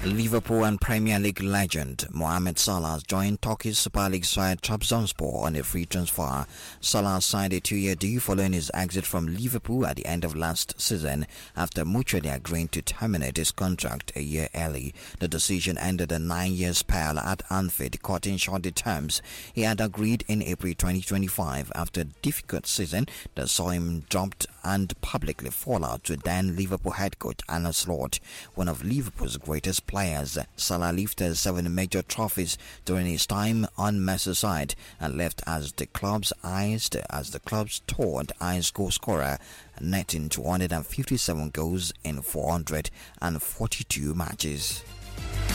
Liverpool and Premier League legend Mohamed Salah joined Turkey's Super League side Trabzonspor on a free transfer. Salah signed a 2-year deal following his exit from Liverpool at the end of last season after mutually agreeing to terminate his contract a year early. The decision ended a 9-year spell at Anfield, cutting short the terms he had agreed in April 2025 after a difficult season that saw him dropped and publicly fall out with then Liverpool head coach Arne Slot. One of Liverpool's greatest players, Salah lifted 7 major trophies during his time on Merseyside and left as the club's third highest goal scorer, netting 257 goals in 442 matches.